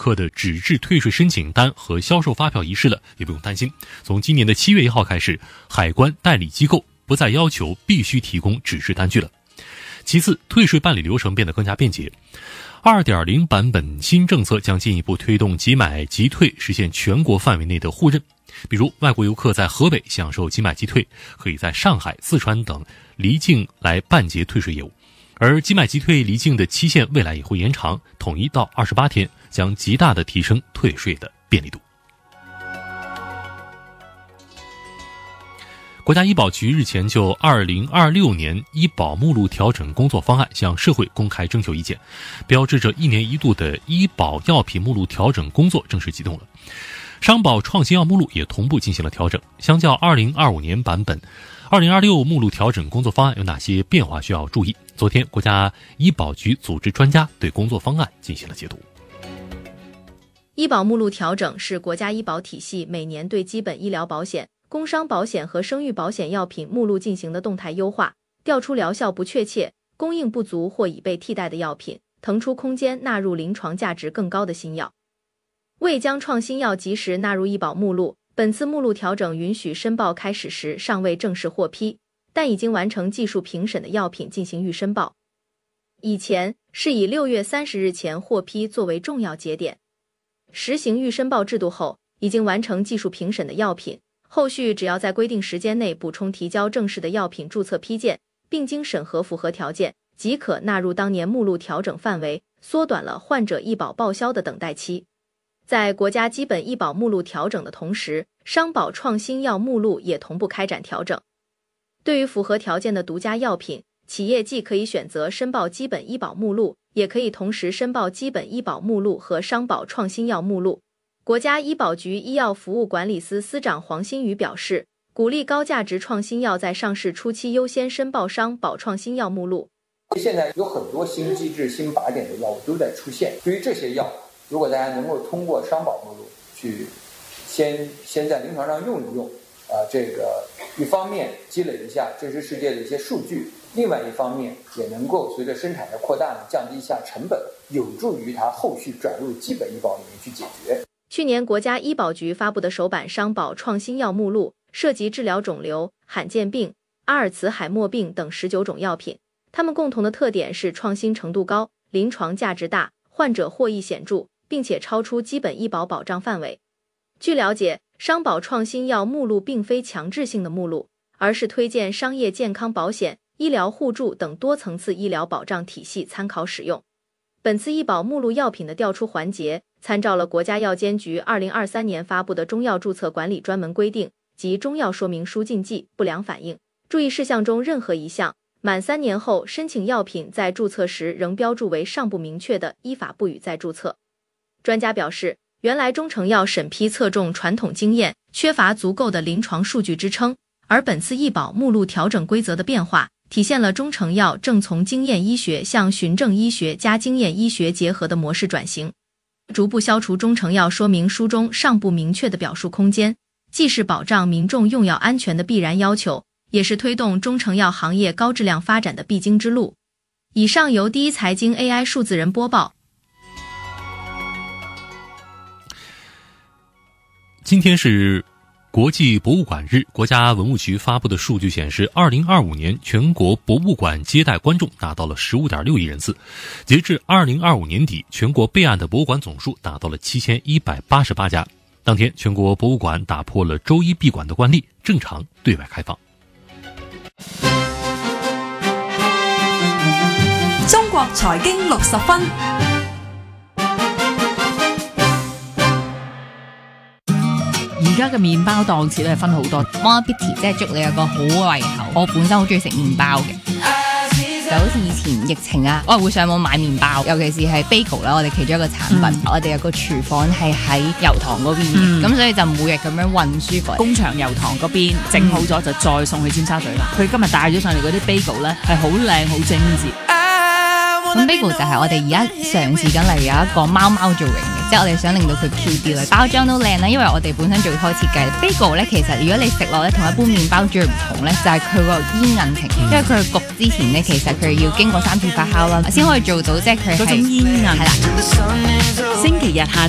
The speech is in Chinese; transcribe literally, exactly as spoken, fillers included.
克的纸质退税申请单和销售发票遗失了，也不用担心。从今年的七月一号开始，海关代理机构不再要求必须提供纸质单据了。其次，退税办理流程变得更加便捷。二点零 版本新政策将进一步推动即买即退实现全国范围内的互认。比如，外国游客在河北享受即买即退，可以在上海、四川等离境来办结退税业务。而即买即退离境的期限未来也会延长，统一到二十八天，将极大地提升退税的便利度。国家医保局日前就二零二六年医保目录调整工作方案向社会公开征求意见，标志着一年一度的医保药品目录调整工作正式启动了。商保创新药目录也同步进行了调整。相较二零二五年版本，二零二六目录调整工作方案有哪些变化需要注意？昨天，国家医保局组织专家对工作方案进行了解读。 医保目录调整是国家医保体系每年对基本医疗保险、工伤保险和生育保险药品目录进行的动态优化，调出疗效不确切、供应不足或已被替代的药品，腾出空间纳入临床价值更高的新药。为将创新药及时纳入医保目录，本次目录调整允许申报开始时尚未正式获批，但已经完成技术评审的药品进行预申报。以前是以六月三十日前获批作为重要节点，实行预申报制度后，已经完成技术评审的药品，后续只要在规定时间内补充提交正式的药品注册批件，并经审核符合条件，即可纳入当年目录调整范围，缩短了患者医保报销的等待期。在国家基本医保目录调整的同时，商保创新药目录也同步开展调整。对于符合条件的独家药品，企业既可以选择申报基本医保目录，也可以同时申报基本医保目录和商保创新药目录。国家医保局医药服务管理司司长黄新宇表示，鼓励高价值创新药在上市初期优先申报商保创新药目录。 现在有很多新机制、新靶点的药物都在出现，对于这些药，如果大家能够通过商保目录去先先在临床上用一用，啊、呃，这个一方面积累一下真实世界的一些数据，另外一方面也能够随着生产的扩大呢，降低一下成本，有助于它后续转入基本医保里面去解决。 去年国家医保局发布的首版商保创新药目录涉及治疗肿瘤、罕见病、阿尔茨海默病等十九种药品，它们共同的特点是创新程度高、临床价值大、患者获益显著，并且超出基本医保保障范围。据了解，商保创新药目录并非强制性的目录，而是推荐商业健康保险、医疗互助等多层次医疗保障体系参考使用。本次医保目录药品的调出环节，参照了国家药监局二零二三年发布的中药注册管理专门规定及中药说明书禁忌、不良反应、注意事项中任何一项，满三年后申请药品在注册时仍标注为尚不明确的，依法不予再注册。专家表示，原来中成药审批侧重传统经验，缺乏足够的临床数据支撑，而本次医保目录调整规则的变化，体现了中成药正从经验医学向循证医学加经验医学结合的模式转型，逐步消除中成药说明书中尚不明确的表述空间，既是保障民众用药安全的必然要求，也是推动中成药行业高质量发展的必经之路。以上由第一财经 A I 数字人播报。 今天是国际博物馆日，国家文物局发布的数据显示，二零二五年全国博物馆接待观众达到了 十五点六亿人次。截至二零二五年底，全国备案的博物馆总数达到了七千一百八十八家。当天，全国博物馆打破了周一闭馆的惯例，正常对外开放。 中國財經六十分。 而家嘅麵包檔次咧分好多 ，Morbidity 即係祝你有個好胃口。我本身好中意食麵包嘅，就好似以前疫情啊，我係會上網買麵包，尤其是係 bagel 啦，我哋其中一個產品，嗯、我哋有個廚房係喺油塘嗰邊嘅，咁、嗯、所以就每日咁樣運輸過嚟，工場油塘嗰邊整好咗就再送去尖沙咀啦。佢、嗯、今日帶咗上嚟嗰啲 bagel 咧係好靚好精緻。咁 bagel 就係我哋而家嘗試緊嚟有一個貓貓造型嘅，即係我哋想令到佢 Q 啲啦，包裝都靚啦，因為我哋本身做開設計。bagel 咧其實如果你食落咧同一般麵包最唔同咧，就係佢個煙韌性，因為佢焗之前咧其實佢要經過三次發酵啦，先可以做到即係佢係嗰種煙韌。係啦。 星期日下